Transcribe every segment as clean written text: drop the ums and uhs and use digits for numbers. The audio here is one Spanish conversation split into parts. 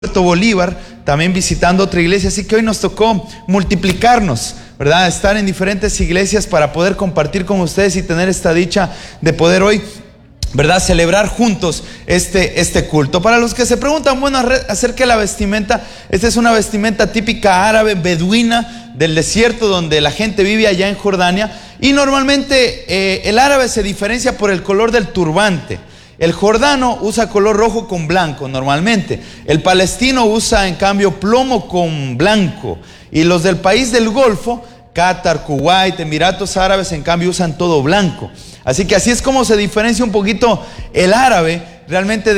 Puerto Bolívar, también visitando otra iglesia, así que hoy nos tocó multiplicarnos, ¿verdad? Estar en diferentes iglesias para poder compartir con ustedes y tener esta dicha de poder hoy, ¿verdad?, celebrar juntos este culto. Para los que se preguntan, bueno, acerca de la vestimenta, esta es una vestimenta típica árabe, beduina, del desierto donde la gente vive allá en Jordania, y normalmente el árabe se diferencia por el color del turbante. El jordano usa color rojo con blanco normalmente. El palestino usa en cambio plomo con blanco. Y los del país del Golfo, Qatar, Kuwait, Emiratos Árabes, en cambio usan todo blanco. Así que así es como se diferencia un poquito el árabe realmente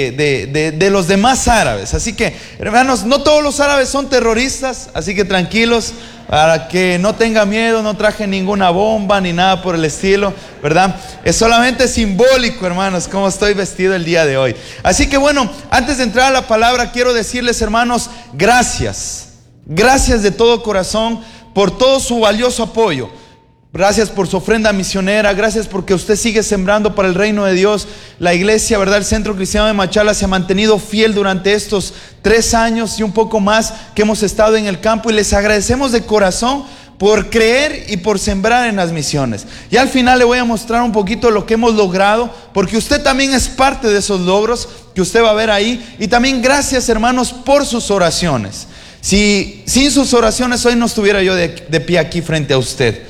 de los demás árabes. Así que, hermanos, no todos los árabes son terroristas, así que tranquilos, para que no tengan miedo, no traje ninguna bomba ni nada por el estilo, ¿verdad? Es solamente simbólico, hermanos, cómo estoy vestido el día de hoy. Así que bueno, antes de entrar a la palabra, quiero decirles, hermanos, gracias. Gracias de todo corazón por todo su valioso apoyo. Gracias por su ofrenda misionera, gracias porque usted sigue sembrando para el reino de Dios. La iglesia, ¿verdad?, el Centro Cristiano de Machala se ha mantenido fiel durante estos 3 años y un poco más que hemos estado en el campo, y les agradecemos de corazón por creer y por sembrar en las misiones. Y al final le voy a mostrar un poquito lo que hemos logrado, porque usted también es parte de esos logros que usted va a ver ahí. Y también gracias, hermanos, por sus oraciones. Si sin sus oraciones hoy no estuviera yo de pie aquí frente a usted.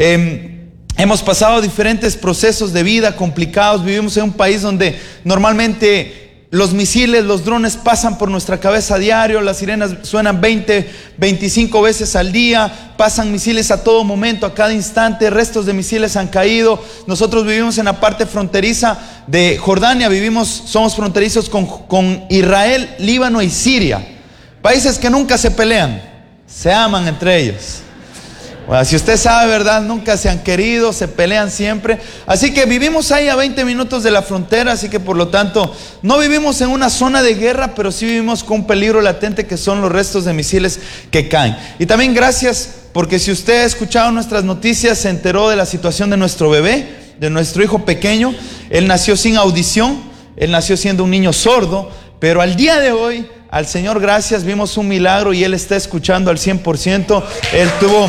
Hemos pasado diferentes procesos de vida complicados. Vivimos en un país donde normalmente los misiles, los drones pasan por nuestra cabeza a diario. Las sirenas suenan 20, 25 veces al día. Pasan misiles a todo momento, a cada instante. Restos de misiles han caído. Nosotros vivimos en la parte fronteriza de Jordania. Somos fronterizos con Israel, Líbano y Siria. Países que nunca se pelean, se aman entre ellos. Bueno, si usted sabe, ¿verdad?, nunca se han querido, se pelean siempre. Así que vivimos ahí a 20 minutos de la frontera, así que por lo tanto no vivimos en una zona de guerra, pero sí vivimos con un peligro latente que son los restos de misiles que caen. Y también gracias porque si usted ha escuchado nuestras noticias, se enteró de la situación de nuestro bebé, de nuestro hijo pequeño. Él nació sin audición, él nació siendo un niño sordo, pero al día de hoy, al Señor gracias, vimos un milagro y él está escuchando al 100%. Él tuvo...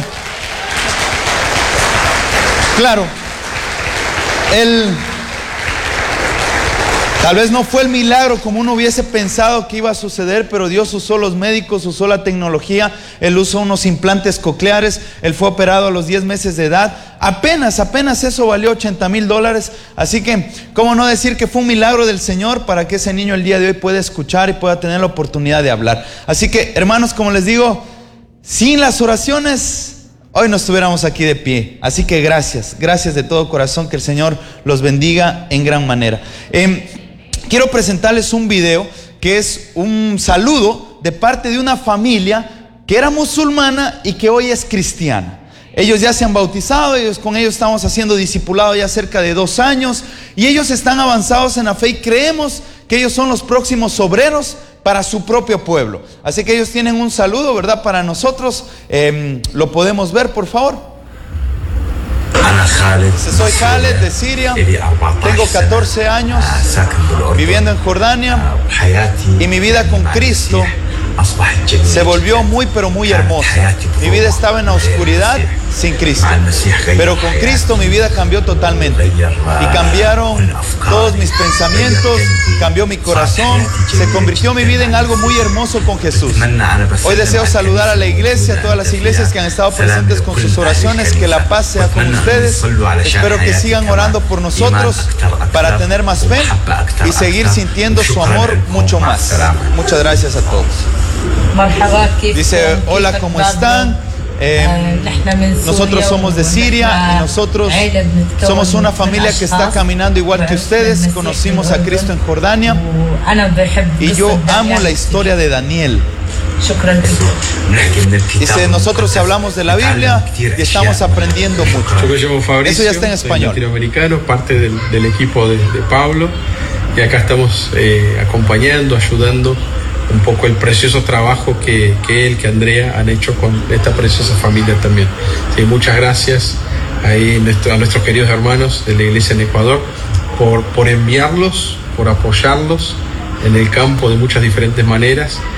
Claro, tal vez no fue el milagro como uno hubiese pensado que iba a suceder, pero Dios usó los médicos, usó la tecnología. Él usó unos implantes cocleares. Él fue operado a los 10 meses de edad. Apenas eso valió $80,000. Así que, ¿cómo no decir que fue un milagro del Señor para que ese niño el día de hoy pueda escuchar y pueda tener la oportunidad de hablar? Así que, hermanos, como les digo, sin las oraciones hoy no estuviéramos aquí de pie. Así que gracias de todo corazón, que el Señor los bendiga en gran manera. Quiero presentarles un video que es un saludo de parte de una familia que era musulmana y que hoy es cristiana. Ellos ya se han bautizado, con ellos estamos haciendo discipulado ya cerca de 2 años, y ellos están avanzados en la fe y creemos que ellos son los próximos obreros para su propio pueblo. Así que ellos tienen un saludo, ¿verdad?, para nosotros. Lo podemos ver, por favor. Soy Khaled de Siria, tengo 14 años viviendo en Jordania, y mi vida con Cristo se volvió muy pero muy hermosa. Mi vida estaba en la oscuridad sin Cristo, pero con Cristo mi vida cambió totalmente, y cambiaron todos mis pensamientos, cambió mi corazón, se convirtió mi vida en algo muy hermoso con Jesús. Hoy deseo saludar a la iglesia, a todas las iglesias que han estado presentes con sus oraciones. Que la paz sea con ustedes. Espero que sigan orando por nosotros para tener más fe y seguir sintiendo su amor mucho más. Muchas gracias a todos. Dice, hola, ¿cómo están? Nosotros somos de Siria y nosotros somos una familia que está caminando igual que ustedes. Conocimos a Cristo en Jordania y yo amo la historia de Daniel. Dice, nosotros hablamos de la Biblia y estamos aprendiendo mucho. Yo me llamo Fabricio, eso ya está en español. Soy latinoamericano, parte del equipo de Pablo, y acá estamos acompañando, ayudando un poco el precioso trabajo que él, que Andrea han hecho con esta preciosa familia también. Sí, muchas gracias ahí a nuestros queridos hermanos de la iglesia en Ecuador por enviarlos, por apoyarlos en el campo de muchas diferentes maneras.